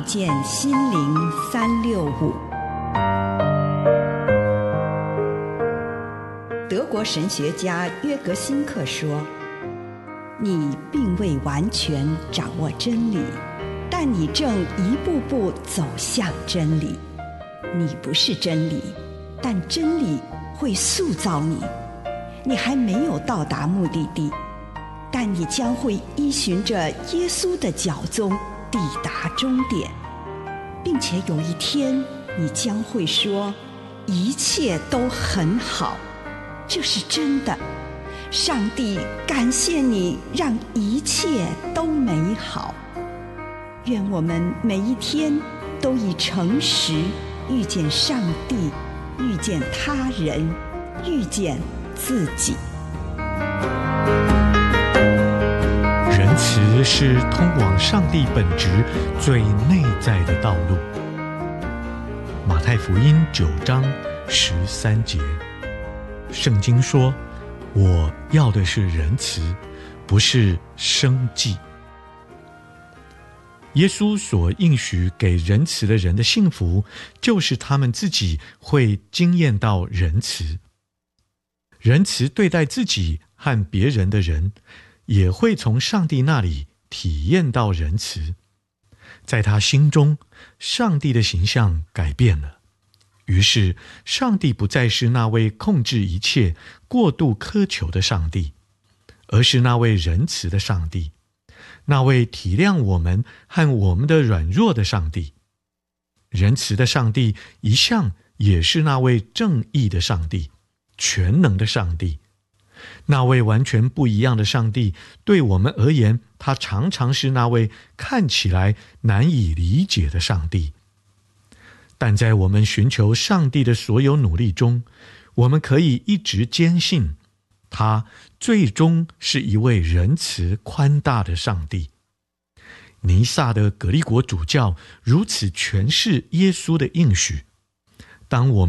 见心灵365。德国神学家约格辛克说，你并未完全掌握真理，但你正一步步走向真理。你不是真理，但真理会塑造你。你还没有到达目的地，但你将会依循着耶稣的脚踪抵达终点，并且有一天你将会说，一切都很好。这是真的。上帝感谢你，让一切都美好。愿我们每一天都以诚实遇见上帝，遇见他人，遇见自己。 仁慈是通往上帝本质最内在的道路。马太福音9章13节，圣经说，我要的是仁慈，不是生计。耶稣所应许给仁慈的人的幸福，就是他们自己会经验到仁慈。仁慈对待自己和别人的人，也会从上帝那里体验到仁慈。在他心中，上帝的形象改变了。于是，上帝不再是那位控制一切、过度苛求的上帝，而是那位仁慈的上帝，那位体谅我们和我们的软弱的上帝。仁慈的上帝一向也是那位正义的上帝，全能的上帝。那位完全不一样的上帝，对我们而言，他常常是那位看起来难以理解的上帝。但在我们寻求上帝的所有努力中，我们可以一直坚信，他最终是一位仁慈宽大的上帝。尼撒的葛利果主教如此诠释耶稣的应许：当我们